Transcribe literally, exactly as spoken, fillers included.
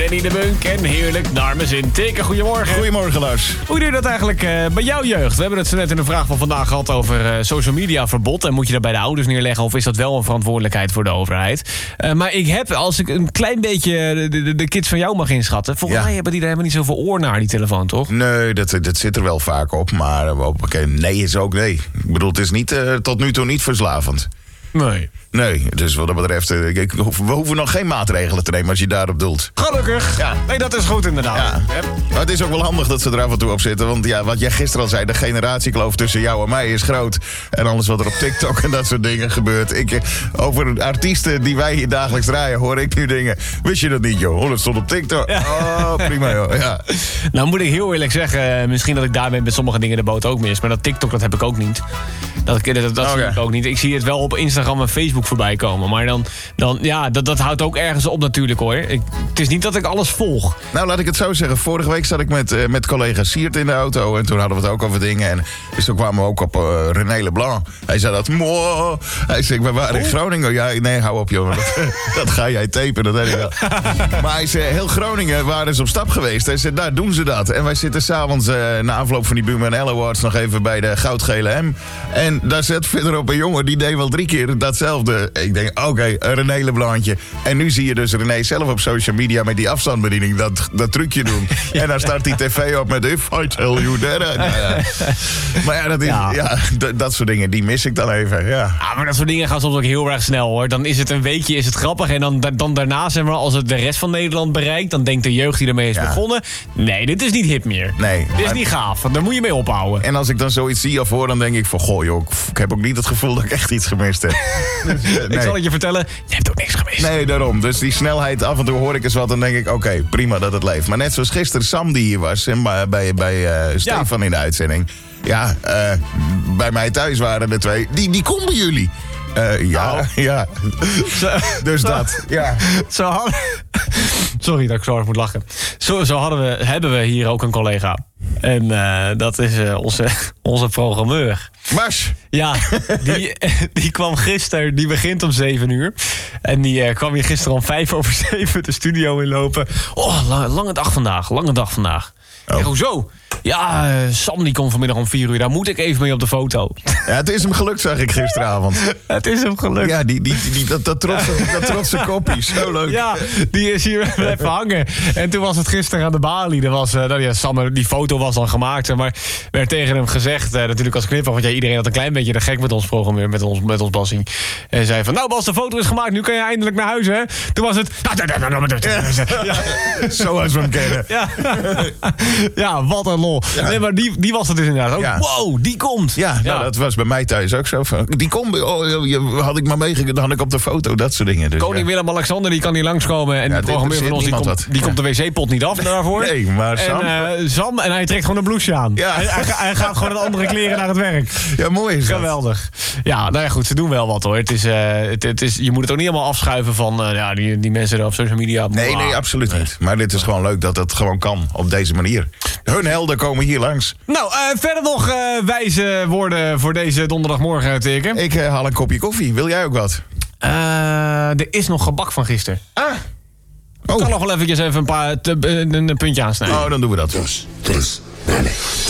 Danny de Bunk en heerlijk naar mijn zin. Teken, goedemorgen. Goedemorgen, Lars. Hoe doe je dat eigenlijk uh, bij jouw jeugd? We hebben het zo net in de vraag van vandaag gehad over uh, social media verbod. En moet je dat bij de ouders neerleggen of is dat wel een verantwoordelijkheid voor de overheid? Uh, maar ik heb, als ik een klein beetje de, de, de kids van jou mag inschatten... volgens ja. mij hebben die daar helemaal niet zoveel oor naar, die telefoon, toch? Nee, dat, dat zit er wel vaak op. Maar okay, nee is ook nee. Ik bedoel, het is niet, uh, tot nu toe niet verslavend. Nee. Nee, dus wat dat betreft, ik, we hoeven nog geen maatregelen te nemen als je daarop doelt. Gelukkig. Ja. Nee, dat is goed inderdaad. Ja. Maar het is ook wel handig dat ze er af en toe op zitten. Want ja, wat jij gisteren al zei, de generatiekloof tussen jou en mij is groot. En alles wat er op TikTok en dat soort dingen gebeurt. Ik, over artiesten die wij hier dagelijks draaien, hoor ik nu dingen. Wist je dat niet, joh? Oh, dat stond op TikTok. Ja. Oh, prima, joh. Ja. Nou moet ik heel eerlijk zeggen, misschien dat ik daarmee met sommige dingen de boot ook mis. Maar dat TikTok, dat heb ik ook niet. Dat, dat, dat, dat oh, zie ja. ik ook niet. Ik zie het wel op Instagram en Facebook voorbij komen. Maar dan, dan ja, dat, dat houdt ook ergens op natuurlijk, hoor. Ik, het is niet dat ik alles volg. Nou, laat ik het zo zeggen. Vorige week zat ik met, uh, met collega Siert in de auto. En toen hadden we het ook over dingen. En dus toen kwamen we ook op uh, René Leblanc. Hij zei dat, mooi. Hij zei, we waren in Groningen. Ja, nee, hou op, jongen. Dat, dat ga jij tapen, dat weet ik wel. Maar hij zei, heel Groningen waren ze op stap geweest. Hij zei, daar doen ze dat. En wij zitten s'avonds uh, na afloop van die Buma en L Awards nog even bij de goudgele M. En daar zit verderop een jongen, die deed wel drie keer datzelfde. Ik denk, oké, okay, een René Leblancje. En nu zie je dus René zelf op social media met die afstandsbediening dat, dat trucje doen. Ja. En dan start die tv op met If I tell you that. Nou ja. Maar ja, dat, is, ja. Ja, d- dat soort dingen, die mis ik dan even. Ja. Ja, maar dat soort dingen gaan soms ook heel erg snel, hoor. Dan is het een weekje, is het grappig. En dan, dan daarna, zeg maar, als het de rest van Nederland bereikt, dan denkt de jeugd die ermee is ja. begonnen, nee, dit is niet hip meer. Nee. Dit is niet gaaf. Daar moet je mee ophouden. En als ik dan zoiets zie of hoor, dan denk ik van, goh joh, ik heb ook niet het gevoel dat ik echt iets gemist heb. Dus, uh, nee. Ik zal het je vertellen, je hebt ook niks gemist. Nee, daarom. Dus die snelheid, af en toe hoor ik eens wat, dan denk ik, oké, okay, prima dat het leeft. Maar net zoals gisteren Sam die hier was, en bij, bij, bij uh, Stefan ja. in de uitzending. Ja, uh, bij mij thuis waren er twee. Die, die komen bij jullie. Uh, ja, oh. ja. Zo, dus zo, dat, ja. Zo hadden, sorry dat ik zo hard moet lachen. Zo, zo hadden we, hebben we hier ook een collega. En uh, dat is uh, onze, onze programmeur. Mars. Ja, die, die kwam gisteren, die begint om zeven uur. En die uh, kwam hier gisteren om vijf over zeven de studio inlopen. Oh, lange, lange dag vandaag, lange dag vandaag. Oh. Ja, hoezo? Ja, uh, Sam die komt vanmiddag om vier uur. Daar moet ik even mee op de foto. Ja, het is hem gelukt, zag ik gisteravond. Het is hem gelukt. Ja, die, die, die, dat, dat, trotse, dat trotse koppie. Zo leuk. Ja, die is hier even hangen. En toen was het gisteren aan de balie. Er was, uh, nou ja, Sam, die foto was dan gemaakt. Maar werd tegen hem gezegd, uh, natuurlijk als knip, want ja, iedereen had een klein beetje de gek met ons programmeur, met ons, met ons Bassie. En zei van, nou Bas, de foto is gemaakt, nu kan je eindelijk naar huis, hè? Toen was het... Ja. Zoals we hem kennen. Ja, ja wat een lol. Ja. Nee, maar die, die was het dus inderdaad ook. Ja. Wow, die komt. Ja, nou, ja, dat was bij mij thuis ook zo. Die komt, oh, had ik maar meegegeven, dan had ik op de foto, dat soort dingen. Dus, Koning ja. Willem-Alexander, die kan hier langskomen. En ja, de programmeur van ons, die, komt, die ja. komt de wc-pot niet af daarvoor. Nee, maar Sam... En, uh, Sam, en hij trekt gewoon een blouseje aan. Ja. Hij, hij, hij gaat gewoon met andere kleren naar het werk. Ja, mooi is dat. Geweldig. Ja, nou ja, goed, ze doen wel wat, hoor. Het is, uh, het, het is, je moet het ook niet allemaal afschuiven van uh, ja, die, die mensen er op social media. Nee, nee, absoluut niet. Maar dit is gewoon leuk dat het gewoon kan op deze manier. Hun helden komen hier langs. Nou, uh, verder nog uh, wijze woorden voor deze donderdagmorgen, Teken. Ik uh, haal een kopje koffie. Wil jij ook wat? Uh, er is nog gebak van gisteren. Ah. Oh. Ik kan nog wel eventjes even een, paar te, een, een puntje aansnijden. Oh, dan doen we dat. Dos, tres, dale.